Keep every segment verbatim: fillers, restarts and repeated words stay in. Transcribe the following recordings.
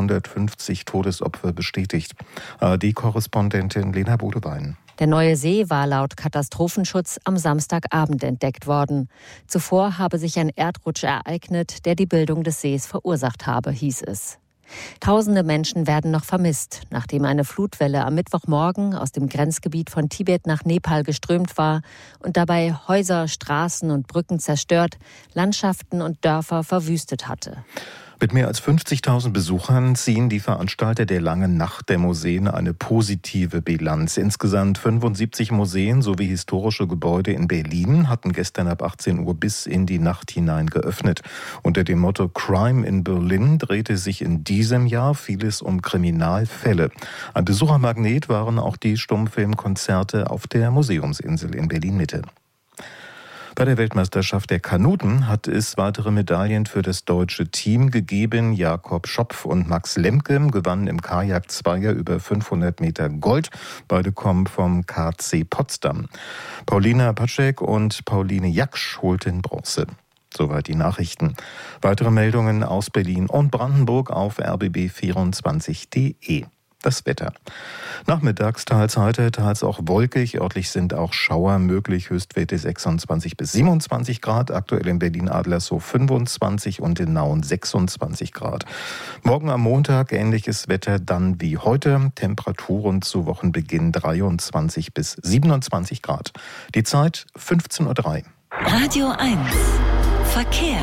zweihundertfünfzig Todesopfer bestätigt. A R D-Korrespondentin Lena Bodewein. Der neue See war laut Katastrophenschutz am Samstagabend entdeckt worden. Zuvor habe sich ein Erdrutsch ereignet, der die Bildung des Sees verursacht habe, hieß es. Tausende Menschen werden noch vermisst, nachdem eine Flutwelle am Mittwochmorgen aus dem Grenzgebiet von Tibet nach Nepal geströmt war und dabei Häuser, Straßen und Brücken zerstört, Landschaften und Dörfer verwüstet hatte. Mit mehr als fünfzigtausend Besuchern ziehen die Veranstalter der Langen Nacht der Museen eine positive Bilanz. Insgesamt fünfundsiebzig Museen sowie historische Gebäude in Berlin hatten gestern ab achtzehn Uhr bis in die Nacht hinein geöffnet. Unter dem Motto Crime in Berlin drehte sich in diesem Jahr vieles um Kriminalfälle. Ein Besuchermagnet waren auch die Stummfilmkonzerte auf der Museumsinsel in Berlin-Mitte. Bei der Weltmeisterschaft der Kanuten hat es weitere Medaillen für das deutsche Team gegeben. Jakob Schopf und Max Lemke gewannen im Kajak-Zweier über fünfhundert Meter Gold. Beide kommen vom K C Potsdam. Paulina Patschek und Pauline Jaksch holten Bronze. Soweit die Nachrichten. Weitere Meldungen aus Berlin und Brandenburg auf r b b vierundzwanzig punkt d e. Das Wetter. Nachmittags teils heiter, teils auch wolkig. Örtlich sind auch Schauer möglich. Höchstwerte sechsundzwanzig bis siebenundzwanzig Grad. Aktuell in Berlin-Adlershof fünfundzwanzig und in Nauen sechsundzwanzig Grad. Morgen am Montag ähnliches Wetter dann wie heute. Temperaturen zu Wochenbeginn dreiundzwanzig bis siebenundzwanzig Grad. Die Zeit fünfzehn Uhr drei. Radio eins. Verkehr.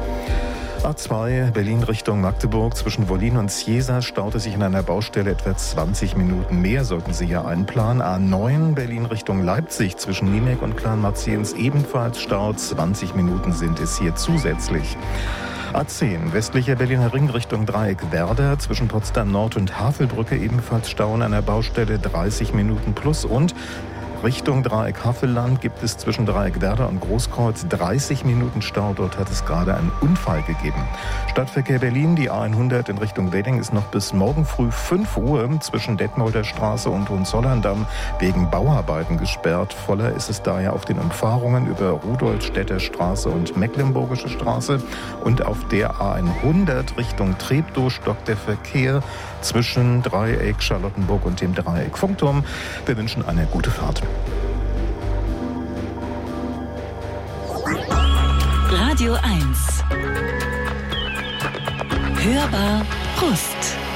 A zwei Berlin Richtung Magdeburg zwischen Wollin und Ciesa staute sich in einer Baustelle etwa zwanzig Minuten mehr, sollten Sie hier einplanen. A neun Berlin Richtung Leipzig zwischen Niemek und Kleinmarziens ebenfalls Stau, zwanzig Minuten sind es hier zusätzlich. A zehn westlicher Berliner Ring Richtung Dreieck Werder zwischen Potsdam Nord und Havelbrücke ebenfalls Stau an einer Baustelle, dreißig Minuten plus und Richtung Dreieck Havelland gibt es zwischen Dreieck Werder und Großkreuz dreißig Minuten Stau. Dort hat es gerade einen Unfall gegeben. Stadtverkehr Berlin, die A hundert in Richtung Wedding ist noch bis morgen früh fünf Uhr zwischen Detmolder Straße und Hohenzollern-Damm wegen Bauarbeiten gesperrt. Voller ist es daher auf den Umfahrungen über Rudolfstädter Straße und Mecklenburgische Straße. Und auf der A hundert Richtung Treptow stockt der Verkehr zwischen Dreieck Charlottenburg und dem Dreieck Funkturm. Wir wünschen eine gute Fahrt. Radio eins. Hörbar Brust.